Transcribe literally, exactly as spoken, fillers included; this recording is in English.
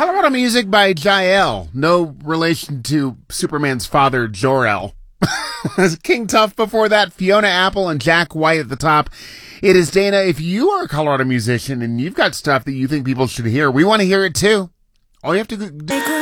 Colorado Music by Jael. No relation to Superman's father, Jor-El. King Tuff before that, Fiona Apple and Jack White at the top. It is Dana. If you are a Colorado musician and you've got stuff that you think people should hear, we want to hear it too. All you have to do...